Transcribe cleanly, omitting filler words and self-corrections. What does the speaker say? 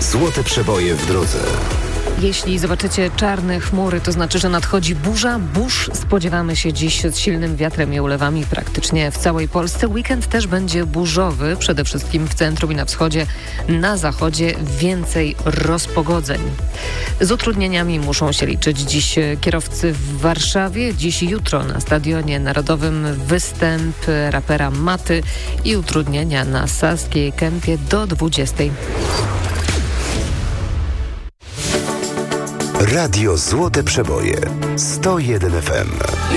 Złote przeboje w drodze. Jeśli zobaczycie czarne chmury, to znaczy, że nadchodzi burza. Burz spodziewamy się dziś z silnym wiatrem i ulewami praktycznie w całej Polsce. Weekend też będzie burzowy, przede wszystkim w centrum i na wschodzie. Na zachodzie więcej rozpogodzeń. Z utrudnieniami muszą się liczyć dziś kierowcy w Warszawie. Dziś i jutro na Stadionie Narodowym występ rapera Maty i utrudnienia na Saskiej Kępie do 20. Radio Złote Przeboje 101 FM.